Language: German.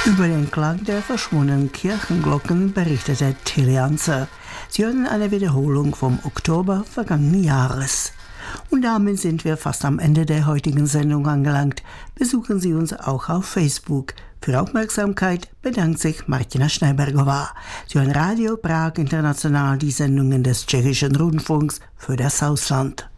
Über den Klang der verschwundenen Kirchenglocken berichtete Tilly Anzer. Sie hören eine Wiederholung vom Oktober vergangenen Jahres. Und damit sind wir fast am Ende der heutigen Sendung angelangt. Besuchen Sie uns auch auf Facebook. Für Aufmerksamkeit bedankt sich Martina Schneibergová. Sie hören Radio Prag International, die Sendungen des Tschechischen Rundfunks für das Ausland.